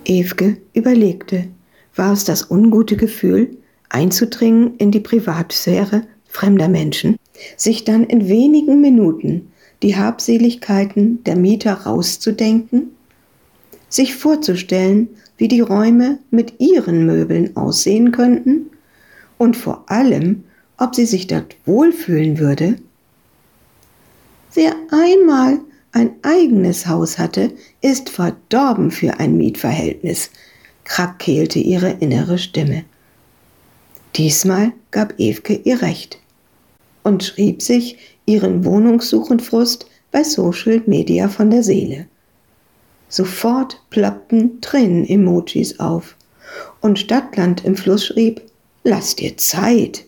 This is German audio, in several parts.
Evke überlegte, war es das ungute Gefühl, einzudringen in die Privatsphäre fremder Menschen, sich dann in wenigen Minuten die Habseligkeiten der Mieter rauszudenken, sich vorzustellen, wie die Räume mit ihren Möbeln aussehen könnten und vor allem, ob sie sich dort wohlfühlen würde? Wer einmal ein eigenes Haus hatte, ist verdorben für ein Mietverhältnis, krakeelte ihre innere Stimme. Diesmal gab Evke ihr Recht und schrieb sich ihren Wohnungssuchenfrust bei Social Media von der Seele. Sofort ploppten Tränen-Emojis auf und Stadtland im Fluss schrieb: Lass dir Zeit.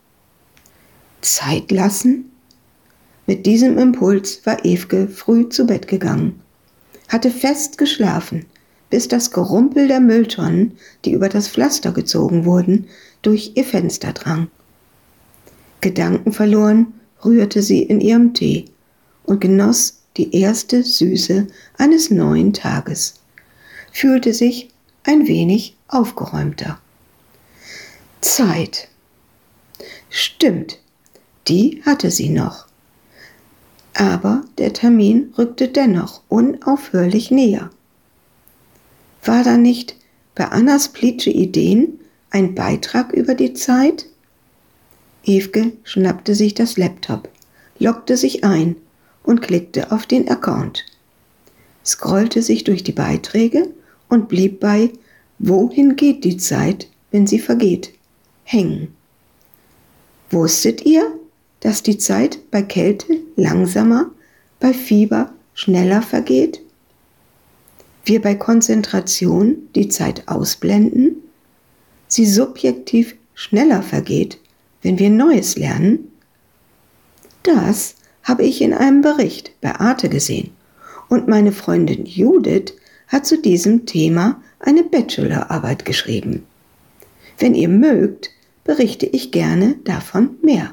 Zeit lassen? Mit diesem Impuls war Evke früh zu Bett gegangen, hatte fest geschlafen, bis das Gerumpel der Mülltonnen, die über das Pflaster gezogen wurden, durch ihr Fenster drang. Gedankenverloren rührte sie in ihrem Tee und genoss die erste Süße eines neuen Tages, fühlte sich ein wenig aufgeräumter. Zeit. Stimmt, die hatte sie noch. Aber der Termin rückte dennoch unaufhörlich näher. War da nicht bei Annas Plitsche Ideen ein Beitrag über die Zeit? Evke schnappte sich das Laptop, loggte sich ein und klickte auf den Account, scrollte sich durch die Beiträge und blieb bei »Wohin geht die Zeit, wenn sie vergeht?« hängen. Wusstet ihr, dass die Zeit bei Kälte langsamer, bei Fieber schneller vergeht? Wir bei Konzentration die Zeit ausblenden, sie subjektiv schneller vergeht, wenn wir Neues lernen? Das habe ich in einem Bericht bei Arte gesehen und meine Freundin Judith hat zu diesem Thema eine Bachelorarbeit geschrieben. Wenn ihr mögt, berichte ich gerne davon mehr.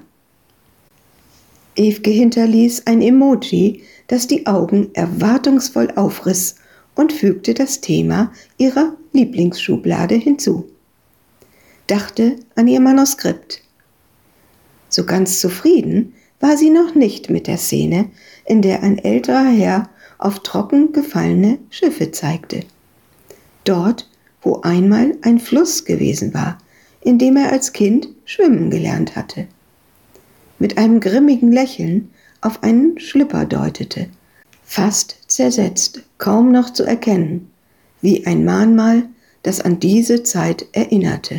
Evke hinterließ ein Emoji, das die Augen erwartungsvoll aufriss und fügte das Thema ihrer Lieblingsschublade hinzu. Dachte an ihr Manuskript. So ganz zufrieden war sie noch nicht mit der Szene, in der ein älterer Herr auf trocken gefallene Schiffe zeigte. Dort, wo einmal ein Fluss gewesen war, in dem er als Kind schwimmen gelernt hatte. Mit einem grimmigen Lächeln auf einen Schlüpper deutete, fast zersetzt, kaum noch zu erkennen, wie ein Mahnmal, das an diese Zeit erinnerte.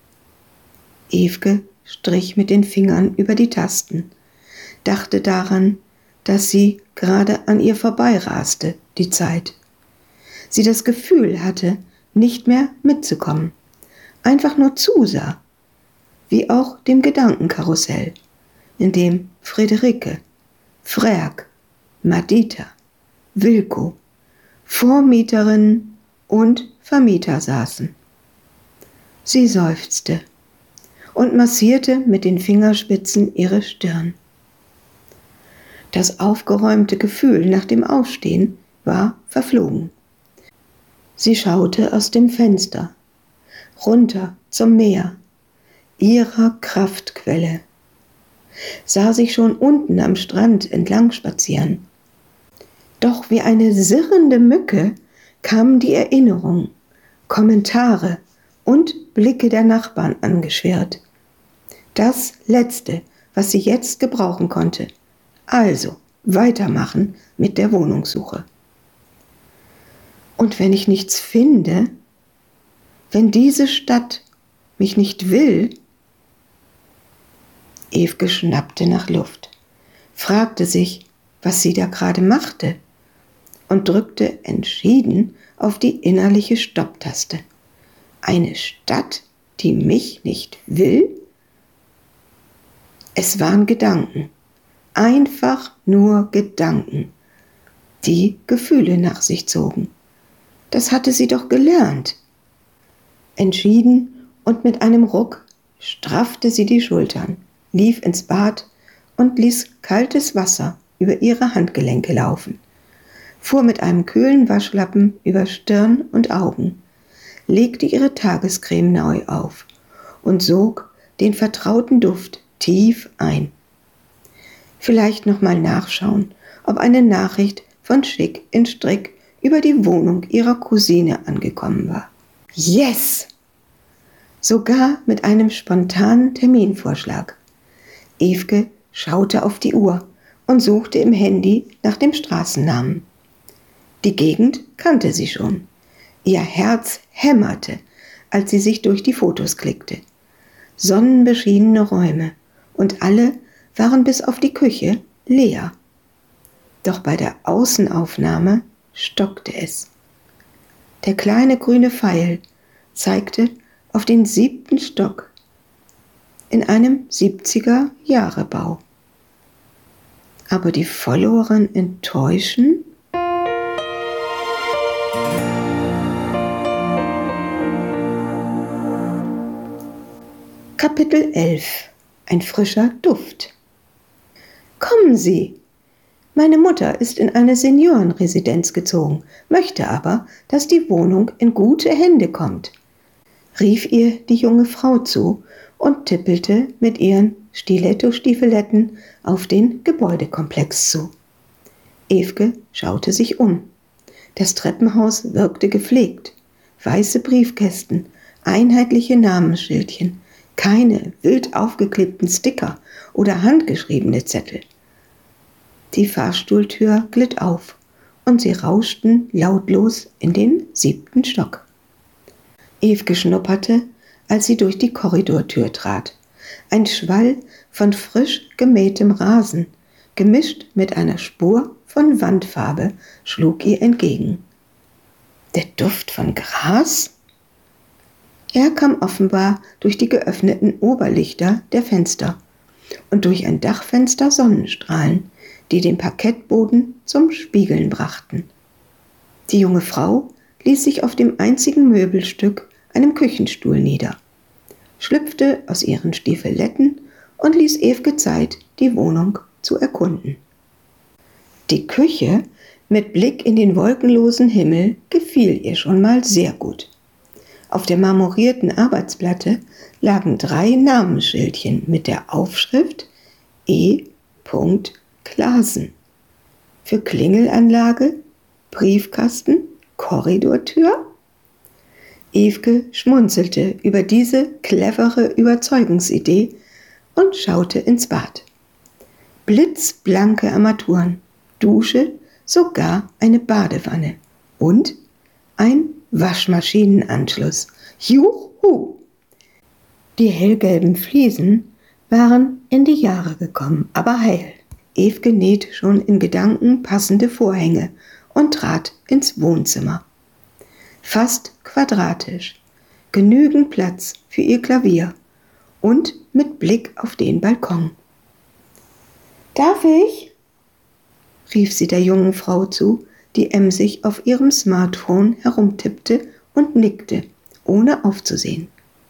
Evke strich mit den Fingern über die Tasten, dachte daran, dass sie gerade an ihr vorbeiraste, die Zeit. Sie das Gefühl hatte, nicht mehr mitzukommen, einfach nur zusah, wie auch dem Gedankenkarussell, in dem Friederike, Frerk, Madita, Wilko, Vormieterinnen und Vermieter saßen. Sie seufzte und massierte mit den Fingerspitzen ihre Stirn. Das aufgeräumte Gefühl nach dem Aufstehen war verflogen. Sie schaute aus dem Fenster, runter zum Meer, ihrer Kraftquelle, sah sich schon unten am Strand entlang spazieren. Doch wie eine sirrende Mücke kamen die Erinnerungen, Kommentare und Blicke der Nachbarn angeschwirrt. Das Letzte, was sie jetzt gebrauchen konnte. Also weitermachen mit der Wohnungssuche. Und wenn ich nichts finde, wenn diese Stadt mich nicht will? Evke schnappte nach Luft, fragte sich, was sie da gerade machte und drückte entschieden auf die innerliche Stopptaste. Eine Stadt, die mich nicht will? Es waren Gedanken, einfach nur Gedanken, die Gefühle nach sich zogen. Das hatte sie doch gelernt. Entschieden und mit einem Ruck straffte sie die Schultern, lief ins Bad und ließ kaltes Wasser über ihre Handgelenke laufen, fuhr mit einem kühlen Waschlappen über Stirn und Augen, legte ihre Tagescreme neu auf und sog den vertrauten Duft tief ein. Vielleicht nochmal nachschauen, ob eine Nachricht von Schick in Strick über die Wohnung ihrer Cousine angekommen war. Yes! Sogar mit einem spontanen Terminvorschlag. Evke schaute auf die Uhr und suchte im Handy nach dem Straßennamen. Die Gegend kannte sie schon. Ihr Herz hämmerte, als sie sich durch die Fotos klickte. Sonnenbeschienene Räume und alle waren bis auf die Küche leer. Doch bei der Außenaufnahme stockte es. Der kleine grüne Pfeil zeigte auf den 7. Stock in einem 70er-Jahre-Bau. Aber die Followerin enttäuschen? Kapitel 11. Ein frischer Duft. Kommen Sie! Meine Mutter ist in eine Seniorenresidenz gezogen, möchte aber, dass die Wohnung in gute Hände kommt, rief ihr die junge Frau zu und tippelte mit ihren Stiletto-Stiefeletten auf den Gebäudekomplex zu. Evke schaute sich um. Das Treppenhaus wirkte gepflegt. Weiße Briefkästen, einheitliche Namensschildchen, keine wild aufgeklebten Sticker oder handgeschriebene Zettel. Die Fahrstuhltür glitt auf und sie rauschten lautlos in den 7. Stock. Evke schnupperte, als sie durch die Korridortür trat. Ein Schwall von frisch gemähtem Rasen, gemischt mit einer Spur von Wandfarbe, schlug ihr entgegen. Der Duft von Gras? Er kam offenbar durch die geöffneten Oberlichter der Fenster und durch ein Dachfenster Sonnenstrahlen, die den Parkettboden zum Spiegeln brachten. Die junge Frau ließ sich auf dem einzigen Möbelstück, einem Küchenstuhl, nieder, schlüpfte aus ihren Stiefeletten und ließ Evke Zeit, die Wohnung zu erkunden. Die Küche mit Blick in den wolkenlosen Himmel gefiel ihr schon mal sehr gut. Auf der marmorierten Arbeitsplatte lagen 3 Namensschildchen mit der Aufschrift E. Klasen. Für Klingelanlage, Briefkasten, Korridortür? Evke schmunzelte über diese clevere Überzeugungsidee und schaute ins Bad. Blitzblanke Armaturen, Dusche, sogar eine Badewanne und ein Waschmaschinenanschluss. Juhu! Die hellgelben Fliesen waren in die Jahre gekommen, aber heil. Evke näht schon in Gedanken passende Vorhänge und trat ins Wohnzimmer. Fast quadratisch, genügend Platz für ihr Klavier und mit Blick auf den Balkon. »Darf ich?« rief sie der jungen Frau zu, die emsig auf ihrem Smartphone herumtippte und nickte, ohne aufzusehen.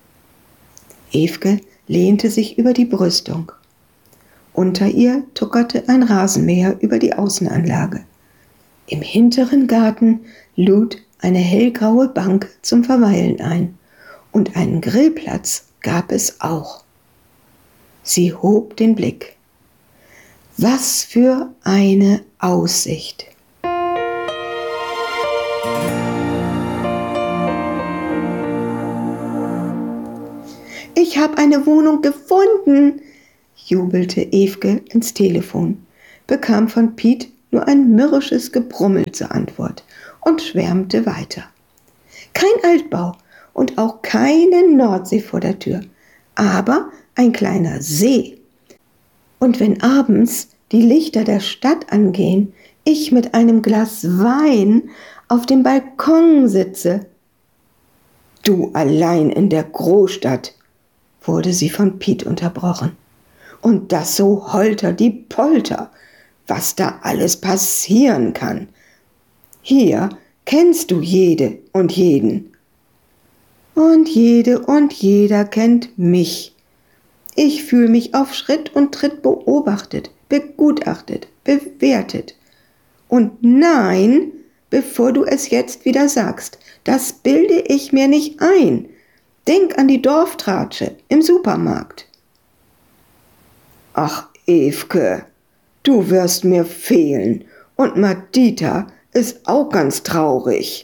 Evke lehnte sich über die Brüstung. Unter ihr tuckerte ein Rasenmäher über die Außenanlage. Im hinteren Garten lud eine hellgraue Bank zum Verweilen ein und einen Grillplatz gab es auch. Sie hob den Blick. Was für eine Aussicht! »Ich habe eine Wohnung gefunden«, jubelte Evke ins Telefon, bekam von Piet nur ein mürrisches Gebrummel zur Antwort und schwärmte weiter. Kein Altbau und auch keine Nordsee vor der Tür, aber ein kleiner See. Und wenn abends die Lichter der Stadt angehen, ich mit einem Glas Wein auf dem Balkon sitze. »Du allein in der Großstadt«, wurde sie von Piet unterbrochen. »Und das so holter die Polter, was da alles passieren kann. Hier kennst du jede und jeden. Und jede und jeder kennt mich. Ich fühle mich auf Schritt und Tritt beobachtet, begutachtet, bewertet. Und nein, bevor du es jetzt wieder sagst. Das bilde ich mir nicht ein. Denk an die Dorftratsche im Supermarkt. Ach, Evke, du wirst mir fehlen und Madita ist auch ganz traurig.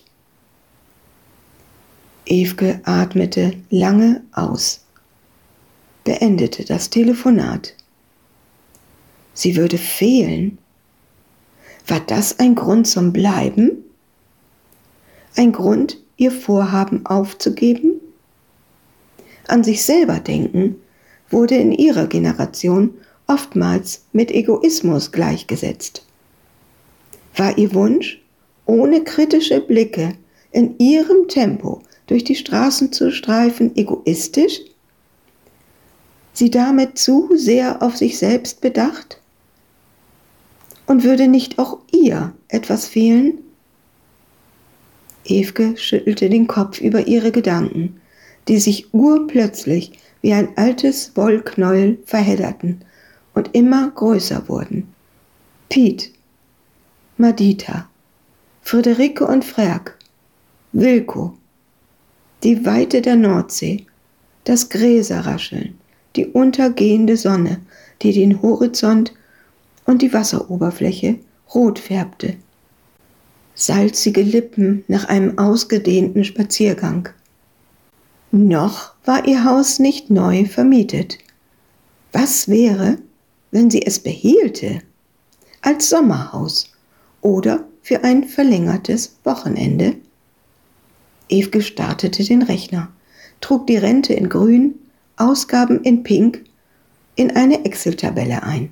Evke atmete lange aus, beendete das Telefonat. Sie würde fehlen. War das ein Grund zum Bleiben? Ein Grund, ihr Vorhaben aufzugeben? An sich selber denken wurde in ihrer Generation oftmals mit Egoismus gleichgesetzt. War ihr Wunsch, ohne kritische Blicke in ihrem Tempo durch die Straßen zu streifen, egoistisch? Sie damit zu sehr auf sich selbst bedacht? Und würde nicht auch ihr etwas fehlen? Evke schüttelte den Kopf über ihre Gedanken, die sich urplötzlich wie ein altes Wollknäuel verhedderten und immer größer wurden. Piet, Madita, Friederike und Frerk, Wilko, die Weite der Nordsee, das Gräserrascheln, die untergehende Sonne, die den Horizont und die Wasseroberfläche rot färbte. Salzige Lippen nach einem ausgedehnten Spaziergang. Noch war ihr Haus nicht neu vermietet. Was wäre, wenn sie es behielte? Als Sommerhaus oder für ein verlängertes Wochenende? Evke startete den Rechner, trug die Rente in Grün, Ausgaben in Pink in eine Excel-Tabelle ein.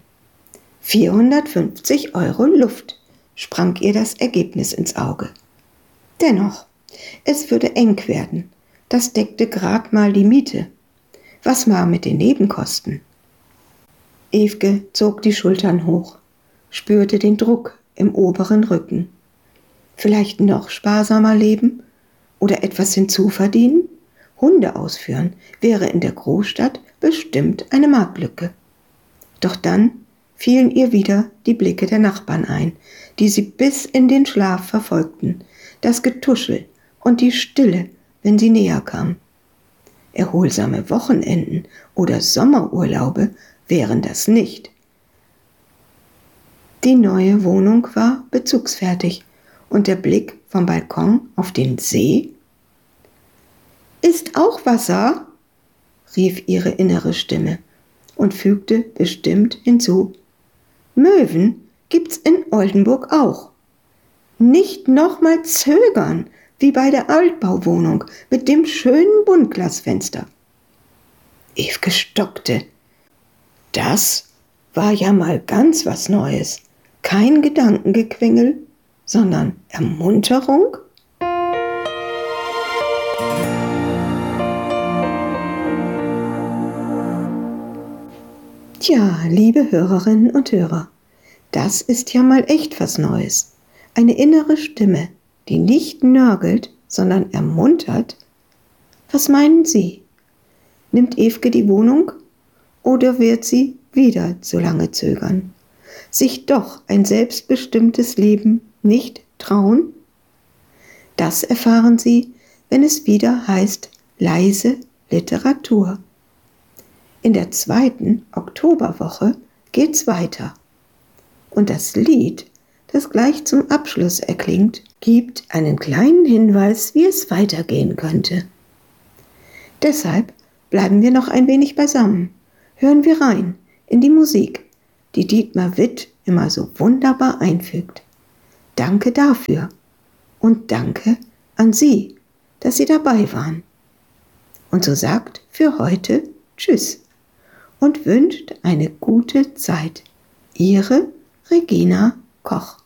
450 € Luft, sprang ihr das Ergebnis ins Auge. Dennoch, es würde eng werden. Das deckte grad mal die Miete. Was war mit den Nebenkosten? Evke zog die Schultern hoch, spürte den Druck im oberen Rücken. Vielleicht noch sparsamer leben oder etwas hinzuverdienen? Hunde ausführen wäre in der Großstadt bestimmt eine Marktlücke. Doch dann fielen ihr wieder die Blicke der Nachbarn ein, die sie bis in den Schlaf verfolgten, das Getuschel und die Stille, wenn sie näher kam. Erholsame Wochenenden oder Sommerurlaube wären das nicht. Die neue Wohnung war bezugsfertig und der Blick vom Balkon auf den See. »Ist auch Wasser?« rief ihre innere Stimme und fügte bestimmt hinzu. »Möwen gibt's in Oldenburg auch. Nicht nochmal zögern, wie bei der Altbauwohnung mit dem schönen Buntglasfenster.« Evke stockte. Das war ja mal ganz was Neues. Kein Gedankengequengel, sondern Ermunterung. Tja, liebe Hörerinnen und Hörer, das ist ja mal echt was Neues. Eine innere Stimme, die nicht nörgelt, sondern ermuntert. Was meinen Sie? Nimmt Evke die Wohnung oder wird sie wieder zu lange zögern? Sich doch ein selbstbestimmtes Leben nicht trauen? Das erfahren Sie, wenn es wieder heißt leise Literatur. In der 2. Oktoberwoche geht's weiter. Und das Lied, das gleich zum Abschluss erklingt, gibt einen kleinen Hinweis, wie es weitergehen könnte. Deshalb bleiben wir noch ein wenig beisammen. Hören wir rein in die Musik, die Dietmar Witt immer so wunderbar einfügt. Danke dafür und danke an Sie, dass Sie dabei waren. Und so sagt für heute Tschüss und wünscht eine gute Zeit. Ihre Regina Koch.